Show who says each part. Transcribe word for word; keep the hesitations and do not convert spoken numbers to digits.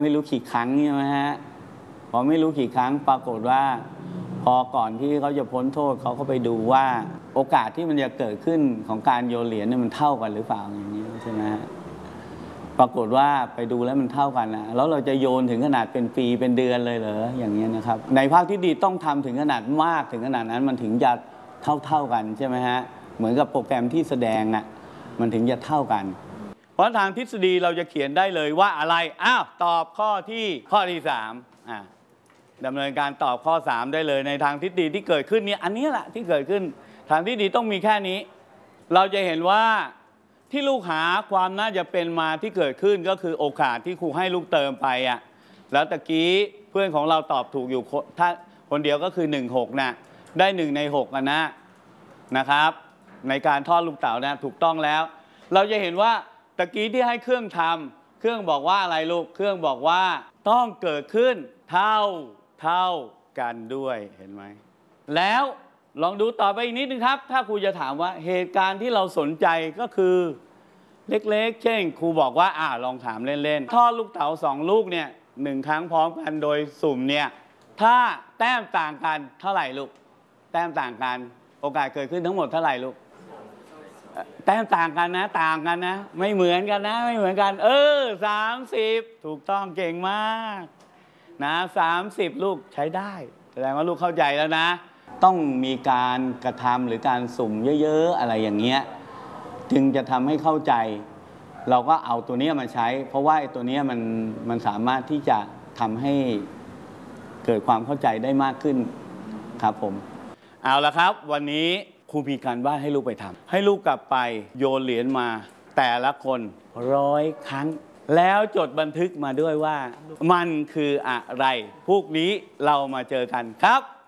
Speaker 1: ไม่รู้กี่ครั้งใช่ไหมฮะพอไม่รู้กี่ครั้งปรากฏว่าพอก่อนที่เขาจะพ้นโทษเขาก็ไปดูว่าโอกาสที่มันจะเกิดขึ้นของการโยนเหรียญเนี่ยมันเท่ากันหรือเปล่าอย่างนี้ใช่ไหมฮะปรากฏว่าไปดูแล้วมันเท่ากันนะแล้วเราจะโยนถึงขนาดเป็นปีเป็นเดือนเลยเหรออย่างนี้นะครับในภาคที่ดีต้องทำถึงขนาดมากถึงขนาดนั้นมันถึงจะเท่าเท่ากันใช่ไหมฮะเหมือนกับโปรแกรมที่แสดงอ่ะมันถึงจะเท่ากันเพราะทางทฤษฎีเราจะเขียนได้เลยว่าอะไรอ้าวตอบข้อที่ข้อที่สามอ่าดำเนินการตอบข้อสามได้เลยในทางทฤษฎีที่เกิดขึ้นเนี่ยอันนี้แหละที่เกิดขึ้นทางทฤษฎีต้องมีแค่นี้เราจะเห็นว่าที่ลูกหาความน่าจะเป็นมาที่เกิดขึ้นก็คือโอกาสที่ครูให้ลูกเติมไปอ่ะแล้วตะกี้เพื่อนของเราตอบถูกอยู่ถ้าคนเดียวก็คือหนึ่งหกนะได้หนึ่งในหกนะนะครับในการทอดลูกเต๋านะถูกต้องแล้วเราจะเห็นว่าตะกี้ที่ให้เครื่องทำเครื่องบอกว่าอะไรลูกเครื่องบอกว่าต้องเกิดขึ้นเท่าเท่ากันด้วยเห็นไหมแล้วลองดูต่อไปอีกนิดนึงครับถ้าครูจะถามว่าเหตุการณ์ที่เราสนใจก็คือเล็กๆเช่นครูบอกว่าอ่าลองถามเล่นๆทอดลูกเต๋าสองลูกเนี่ยหนึ่งครั้งพร้อมกันโดยสุ่มเนี่ยถ้าแต้มต่างกันเท่าไหร่ลูกแต้มต่างกันโอกาสเกิดขึ้นทั้งหมดเท่าไหร่ลูกแต้มต่างกันนะต่างกันนะไม่เหมือนกันนะไม่เหมือนกันเออสามสิบถูกต้องเก่งมากนะสามสิบลูกใช้ได้แสดงว่าลูกเข้าใจแล้วนะต้องมีการกระทำหรือการสุ่มเยอะๆอะไรอย่างเงี้ยจึงจะทำให้เข้าใจเราก็เอาตัวนี้มาใช้เพราะว่าไอ้ตัวนี้มันมันสามารถที่จะทำให้เกิดความเข้าใจได้มากขึ้นครับผมเอาละครับวันนี้ครูมีการบ้านให้ลูกไปทำให้ลูกกลับไปโยนเหรียญมาแต่ละคนร้อยครั้งแล้วจดบันทึกมาด้วยว่ามันคืออะไรพวกนี้เรามาเจอกันครับ